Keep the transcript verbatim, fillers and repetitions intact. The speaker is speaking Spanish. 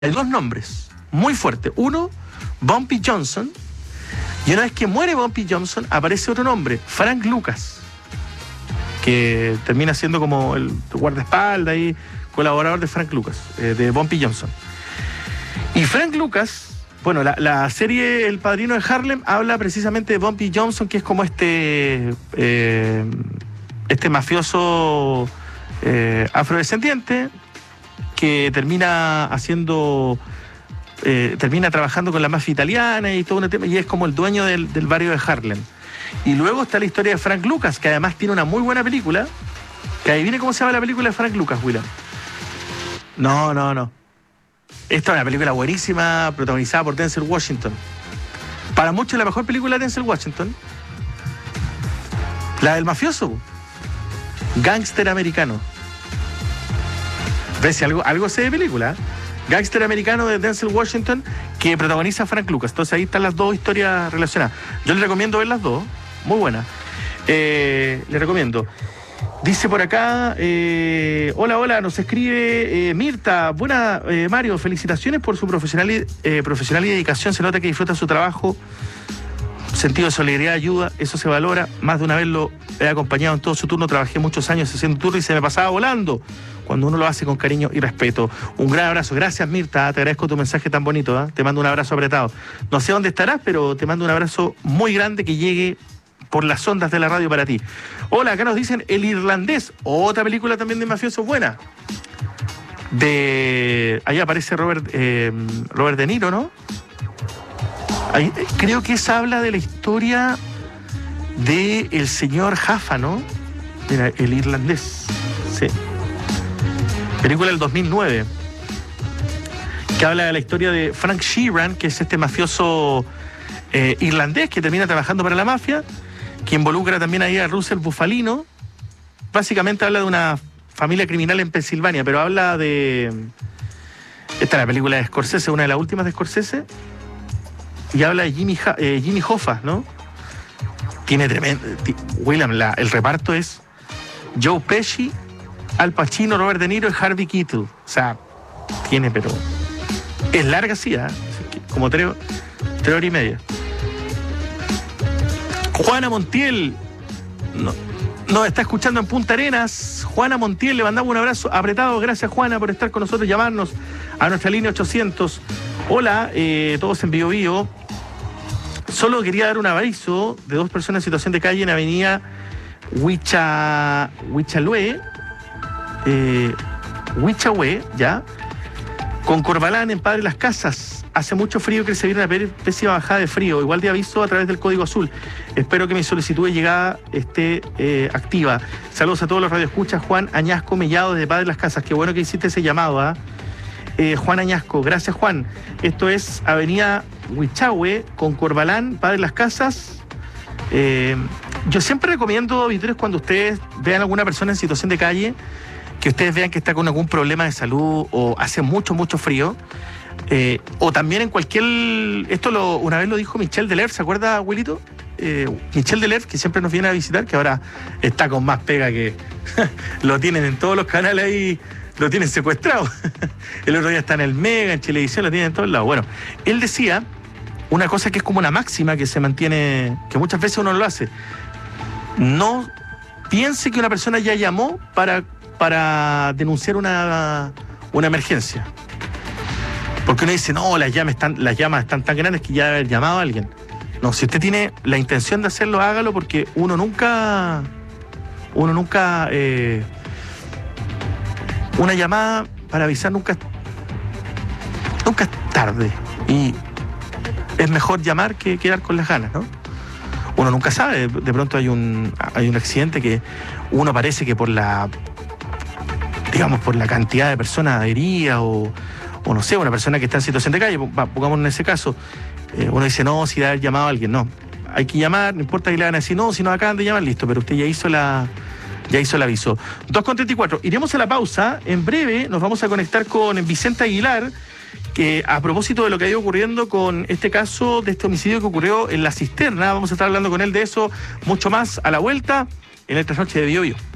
Hay dos nombres muy fuertes. Uno, Bumpy Johnson. Y una vez que muere Bumpy Johnson, aparece otro nombre, Frank Lucas, que termina siendo como el guardaespaldas y colaborador de Frank Lucas, eh, de Bumpy Johnson. Y Frank Lucas, bueno, la, la serie El Padrino de Harlem habla precisamente de Bumpy Johnson, que es como este, eh, este mafioso eh, afrodescendiente que termina haciendo... Eh, termina trabajando con la mafia italiana y todo un tema, y es como el dueño del, del barrio de Harlem. Y luego está la historia de Frank Lucas, que además tiene una muy buena película. Que adivine cómo se llama la película de Frank Lucas, William. No, no, no. Esta es una película buenísima, protagonizada por Denzel Washington. Para muchos la mejor película de Denzel Washington. La del mafioso. Gángster americano. ¿Ves si algo, algo sé de película? Gángster americano de Denzel Washington, que protagoniza a Frank Lucas. Entonces ahí están las dos historias relacionadas. Yo les recomiendo ver las dos, muy buenas. Eh, les recomiendo. Dice por acá, eh, hola, hola, nos escribe eh, Mirta. Buena, eh, Mario, felicitaciones por su profesional y, eh, profesional y dedicación. Se nota que disfruta su trabajo. Sentido de solidaridad, ayuda, eso se valora. Más de una vez lo he acompañado en todo su turno. Trabajé muchos años haciendo turno y se me pasaba volando cuando uno lo hace con cariño y respeto. Un gran abrazo. Gracias, Mirta. Te agradezco tu mensaje tan bonito. ¿eh? Te mando un abrazo apretado. No sé dónde estarás, pero te mando un abrazo muy grande que llegue por las ondas de la radio para ti. Hola, acá nos dicen El Irlandés. Otra película también de mafiosos buena. De... Ahí aparece Robert, eh, Robert De Niro, ¿no? Ahí, creo que esa habla de la historia de el señor Jaffa, ¿no? Mira, El Irlandés. Sí. Película del dos mil nueve. Que habla de la historia de Frank Sheeran, que es este mafioso eh, irlandés que termina trabajando para la mafia, que involucra también ahí a Russell Bufalino. Básicamente habla de una familia criminal en Pensilvania, pero habla de... Esta es la película de Scorsese, una de las últimas de Scorsese. Y habla de Jimmy, eh, Jimmy Hoffa, ¿no? Tiene tremendo... William, la, el reparto es Joe Pesci, Al Pacino, Robert De Niro y Harvey Keitel. O sea, tiene, pero... Es larga, sí, ¿eh? Como tres, tres horas y media. Juana Montiel nos no, está escuchando en Punta Arenas. Juana Montiel, le mandamos un abrazo apretado. Gracias, Juana, por estar con nosotros, llamarnos a nuestra línea ochocientos. Hola, eh, todos en Bio Bio. Solo quería dar un aviso de dos personas en situación de calle en avenida Huicha, Huichalue, eh, Huichahue, ya, con Corbalán en Padre Las Casas. Hace mucho frío que se viene una pésima bajada de frío. Igual de aviso a través del código azul. Espero que mi solicitud de llegada esté eh, activa. Saludos a todos los radioescuchas. Juan Añasco Mellado desde Padre Las Casas. Qué bueno que hiciste ese llamado, ¿eh? Eh, Juan Añasco, gracias, Juan. Esto es avenida Huichahue con Corbalán, Padre Las Casas. Eh, yo siempre recomiendo, auditores, cuando ustedes vean a alguna persona en situación de calle, que ustedes vean que está con algún problema de salud o hace mucho, mucho frío. Eh, o también en cualquier... Esto lo, una vez lo dijo Michel Deleuze, ¿se acuerda, abuelito? Eh, Michel Deleuze, que siempre nos viene a visitar, que ahora está con más pega que... lo tienen en todos los canales ahí... Lo tienen secuestrado. El otro día está en el Mega, en Chilevisión, lo tienen en todos lados. Bueno, él decía una cosa que es como una máxima que se mantiene, que muchas veces uno lo hace. No piense que una persona ya llamó para, para denunciar una, una emergencia. Porque uno dice, no, las llamas, están, las llamas están tan grandes que ya debe haber llamado a alguien. No, si usted tiene la intención de hacerlo, hágalo, porque uno nunca... Uno nunca... Eh, Una llamada para avisar nunca, nunca es tarde. Y es mejor llamar que quedar con las ganas, ¿no? Uno nunca sabe. De pronto hay un, hay un accidente que uno parece que por la, digamos, por la cantidad de personas heridas o, o no sé, una persona que está en situación de calle, pongamos en ese caso, eh, uno dice, no, si debe haber llamado a alguien. No, hay que llamar, no importa que le van a decir, no, si nos acaban de llamar, listo, pero usted ya hizo la... Ya hizo el aviso. dos con treinta y cuatro. Iremos a la pausa. En breve nos vamos a conectar con Vicente Aguilar, que a propósito de lo que ha ido ocurriendo con este caso de este homicidio que ocurrió en La Cisterna, vamos a estar hablando con él de eso, mucho más a la vuelta en esta noche de Bio Bio.